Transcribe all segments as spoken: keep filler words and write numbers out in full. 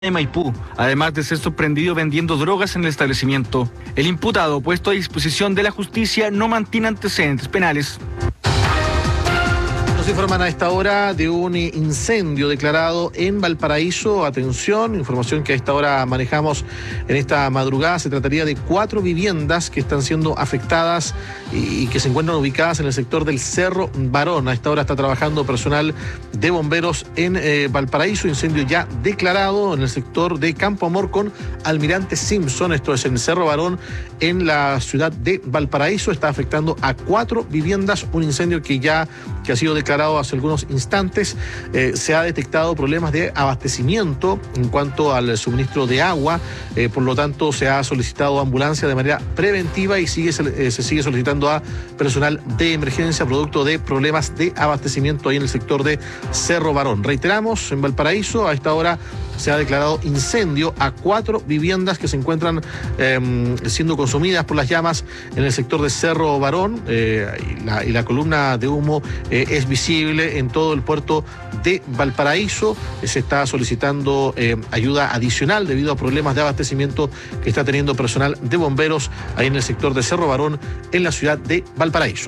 de Maipú, además de ser sorprendido vendiendo drogas en el establecimiento. El imputado, puesto a disposición de la justicia, no mantiene antecedentes penales. Nos informan a esta hora de un incendio declarado en Valparaíso. Atención, información que a esta hora manejamos en esta madrugada. Se trataría de cuatro viviendas que están siendo afectadas y que se encuentran ubicadas en el sector del Cerro Barón. A esta hora está trabajando personal de bomberos en eh, Valparaíso. Incendio ya declarado en el sector de Campo Amor con Almirante Simpson. Esto es en Cerro Barón, en la ciudad de Valparaíso. Está afectando a cuatro viviendas. Un incendio que ya que ha sido declarado hace algunos instantes. Eh, se ha detectado problemas de abastecimiento en cuanto al suministro de agua, eh, por lo tanto se ha solicitado ambulancia de manera preventiva y sigue, eh, se sigue solicitando a personal de emergencia producto de problemas de abastecimiento ahí en el sector de Cerro Barón. Reiteramos, en Valparaíso a esta hora se ha declarado incendio a cuatro viviendas que se encuentran eh, siendo consumidas por las llamas en el sector de Cerro Barón, eh, y, la, y la columna de humo eh, es visible en todo el puerto de Valparaíso. Eh, se está solicitando eh, ayuda adicional debido a problemas de abastecimiento que está teniendo personal de bomberos ahí en el sector de Cerro Barón, en la ciudad de Valparaíso.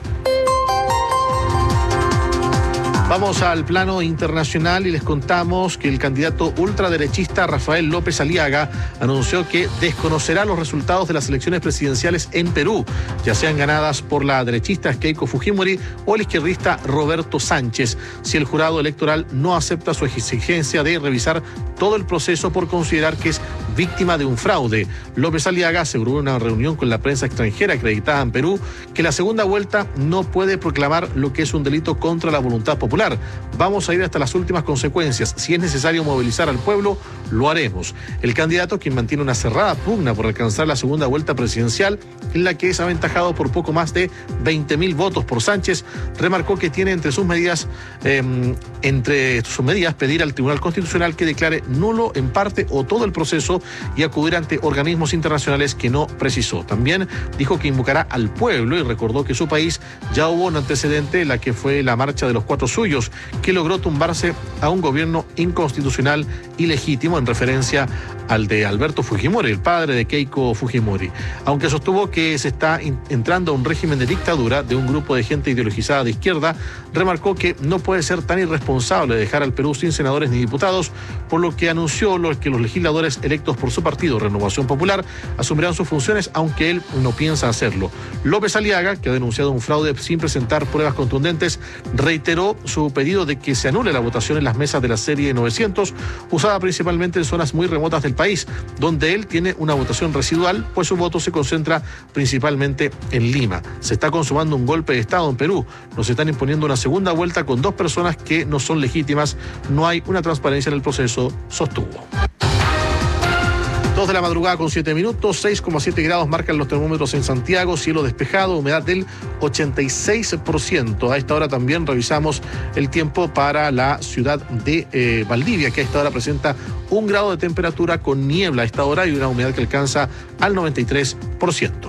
Vamos al plano internacional y les contamos que el candidato ultraderechista Rafael López Aliaga anunció que desconocerá los resultados de las elecciones presidenciales en Perú, ya sean ganadas por la derechista Keiko Fujimori o el izquierdista Roberto Sánchez, si el jurado electoral no acepta su exigencia de revisar todo el proceso por considerar que es víctima de un fraude. López Aliaga aseguró en una reunión con la prensa extranjera acreditada en Perú que la segunda vuelta no puede proclamar lo que es un delito contra la voluntad popular. Vamos a ir hasta las últimas consecuencias. Si es necesario movilizar al pueblo, lo haremos. El candidato, quien mantiene una cerrada pugna por alcanzar la segunda vuelta presidencial, en la que es aventajado por poco más de veinte mil votos por Sánchez, remarcó que tiene entre sus medidas, eh, entre sus medidas pedir al Tribunal Constitucional que declare nulo en parte o todo el proceso y acudir ante organismos internacionales que no precisó. También dijo que invocará al pueblo y recordó que su país ya hubo un antecedente, la que fue la marcha de los cuatro suyos, que logró tumbarse a un gobierno inconstitucional y legítimo, en referencia al de Alberto Fujimori, el padre de Keiko Fujimori. Aunque sostuvo que se está entrando a un régimen de dictadura de un grupo de gente ideologizada de izquierda, remarcó que no puede ser tan irresponsable dejar al Perú sin senadores ni diputados, por lo que anunció que los legisladores electos por su partido, Renovación Popular, asumirán sus funciones, aunque él no piensa hacerlo. López Aliaga, que ha denunciado un fraude sin presentar pruebas contundentes, reiteró su pedido de que se anule la votación en las mesas de la serie novecientos, usada principalmente en zonas muy remotas del país, donde él tiene una votación residual, pues su voto se concentra principalmente en Lima. Se está consumando un golpe de Estado en Perú. Nos están imponiendo una segunda vuelta con dos personas que no son legítimas. No hay una transparencia en el proceso, sostuvo. Dos de la madrugada con siete minutos, seis coma siete grados marcan los termómetros en Santiago, cielo despejado, humedad del ochenta y seis por ciento. A esta hora también revisamos el tiempo para la ciudad de eh, Valdivia, que a esta hora presenta un grado de temperatura con niebla a esta hora y una humedad que alcanza al noventa y tres por ciento.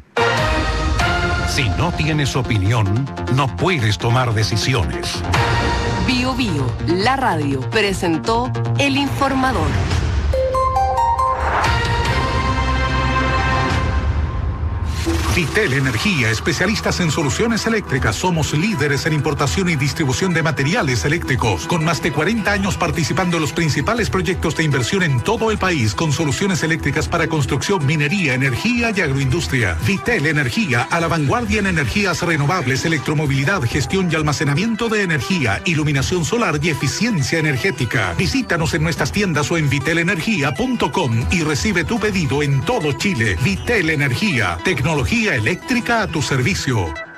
Si no tienes opinión, no puedes tomar decisiones. Bio Bio, la radio, presentó El Informador. Vitel Energía, especialistas en soluciones eléctricas. Somos líderes en importación y distribución de materiales eléctricos, con más de cuarenta años participando en los principales proyectos de inversión en todo el país, con soluciones eléctricas para construcción, minería, energía y agroindustria. Vitel Energía, a la vanguardia en energías renovables, electromovilidad, gestión y almacenamiento de energía, iluminación solar y eficiencia energética. Visítanos en nuestras tiendas o en vitel energía punto com y recibe tu pedido en todo Chile. Vitel Energía, tecnología eléctrica a tu servicio.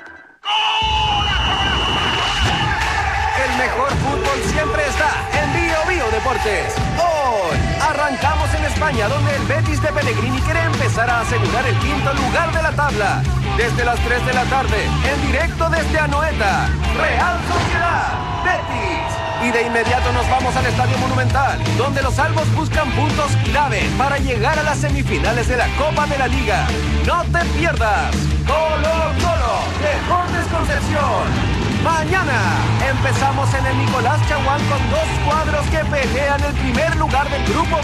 El mejor fútbol siempre está en Bio Bio Deportes. Hoy arrancamos en España, donde el Betis de Pellegrini quiere empezar a asegurar el quinto lugar de la tabla. Desde las tres de la tarde, en directo desde Anoeta, Real Sociedad, Betis. Y de inmediato nos vamos al Estadio Monumental, donde los albos buscan puntos clave para llegar a las semifinales de la Copa de la Liga. No te pierdas Colo Colo, Deportes Concepción. mañana. Empezamos en el Nicolás Chaguán con dos cuadros que pelean el primer lugar del grupo